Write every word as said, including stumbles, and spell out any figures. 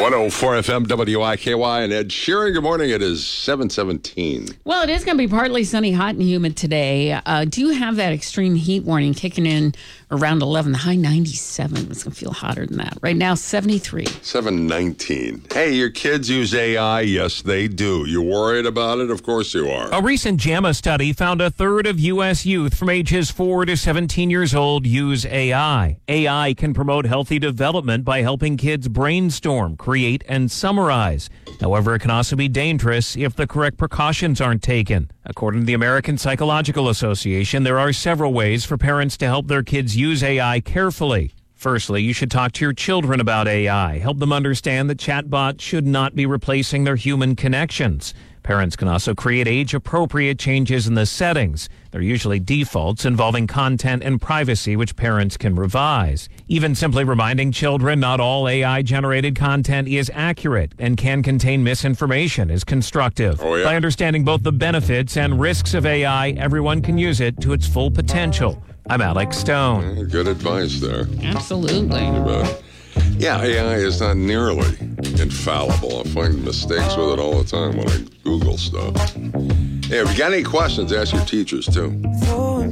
one oh four F M W I K Y and Ed Sheeran. Good morning. It is seven seventeen. Well, it is going to be partly sunny, hot, and humid today. Uh, do have that extreme heat warning kicking in around eleven. The high ninety-seven. It's going to feel hotter than that. Right now, seventy-three. seven nineteen. Hey, your kids use A I? Yes, they do. You worried about it? Of course you are. A recent JAMA study found a third of U S youth from ages four to seventeen years old use A I. A I can promote healthy development by helping kids brainstorm, create, and summarize. However, it can also be dangerous if the correct precautions aren't taken. According to the American Psychological Association, there are several ways for parents to help their kids use A I carefully. Firstly, you should talk to your children about A I. Help them understand that chatbots should not be replacing their human connections. Parents can also create age-appropriate changes in the settings. They're usually defaults involving content and privacy, which parents can revise. Even simply reminding children not all A I-generated content is accurate and can contain misinformation is constructive. Oh, yeah. By understanding both the benefits and risks of A I, everyone can use it to its full potential. I'm Alex Stone. Good advice there. Absolutely. But, yeah, A I is not nearly infallible. I find mistakes with it all the time when I Google stuff. Hey, if you got any questions, ask your teachers, too.